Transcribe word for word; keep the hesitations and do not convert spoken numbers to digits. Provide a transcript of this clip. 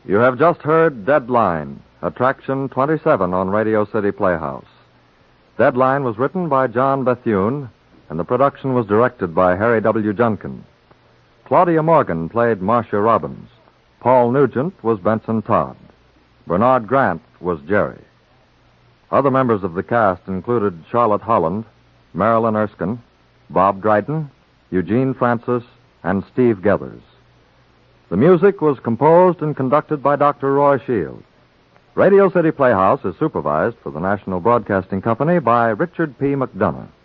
You have just heard Deadline, Attraction twenty-seven on Radio City Playhouse. Deadline was written by John Bethune, and the production was directed by Harry W. Junkin. Claudia Morgan played Marcia Robbins. Paul Nugent was Benson Todd. Bernard Grant was Jerry. Other members of the cast included Charlotte Holland, Marilyn Erskine, Bob Dryden, Eugene Francis, and Steve Gethers. The music was composed and conducted by Doctor Roy Shield. Radio City Playhouse is supervised for the National Broadcasting Company by Richard P. McDonough.